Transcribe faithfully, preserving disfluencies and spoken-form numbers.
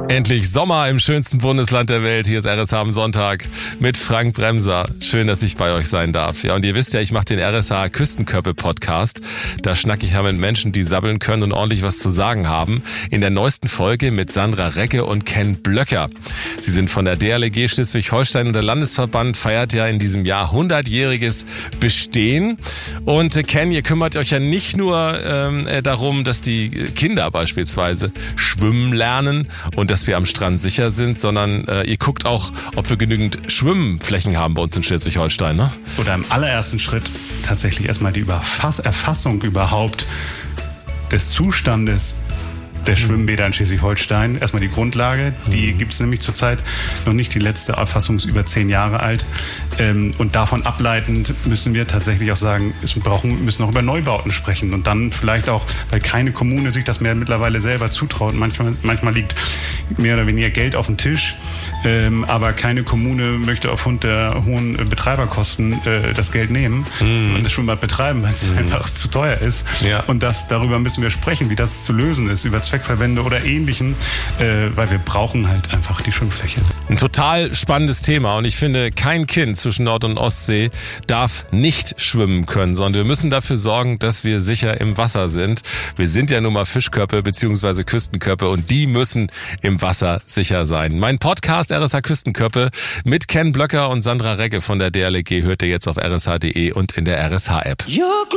Endlich Sommer im schönsten Bundesland der Welt. Hier ist R S H am Sonntag mit Frank Bremser. Schön, dass ich bei euch sein darf. Ja, und ihr wisst ja, ich mache den R S H Küstenkörper-Podcast. Da schnacke ich ja mit Menschen, die sabbeln können und ordentlich was zu sagen haben. In der neuesten Folge mit Sandra Recke und Ken Blöcker. Sie sind von der D L R G Schleswig-Holstein und der Landesverband feiert ja in diesem Jahr hundertjähriges Bestehen. Und äh, Ken, ihr kümmert euch ja nicht nur ähm, äh, darum, dass die Kinder beispielsweise schwimmen lernen und dass wir am Strand sicher sind, sondern äh, ihr guckt auch, ob wir genügend Schwimmflächen haben bei uns in Schleswig-Holstein, ne? Oder im allerersten Schritt tatsächlich erstmal die Überfass- Erfassung überhaupt des Zustandes der Schwimmbäder in Schleswig-Holstein. Erstmal die Grundlage, die gibt es nämlich zurzeit noch nicht. Die letzte Erfassung ist über zehn Jahre alt. Und davon ableitend müssen wir tatsächlich auch sagen, wir brauchen, müssen auch über Neubauten sprechen. Und dann vielleicht auch, weil keine Kommune sich das mehr mittlerweile selber zutraut. Manchmal, manchmal liegt mehr oder weniger Geld auf dem Tisch, aber keine Kommune möchte aufgrund der hohen Betreiberkosten das Geld nehmen mhm. und das Schwimmbad betreiben, weil es mhm. einfach zu teuer ist. Ja. Und das, darüber müssen wir sprechen, wie das zu lösen ist, über Zweckverbände oder Ähnlichem, äh, weil wir brauchen halt einfach die Schwimmfläche. Ein total spannendes Thema und ich finde, kein Kind zwischen Nord- und Ostsee darf nicht schwimmen können, sondern wir müssen dafür sorgen, dass wir sicher im Wasser sind. Wir sind ja nun mal Fischköppe bzw. Küstenköppe und die müssen im Wasser sicher sein. Mein Podcast R S H Küstenköppe mit Ken Blöcker und Sandra Recke von der D L R G hört ihr jetzt auf r s h punkt d e und in der R S H App.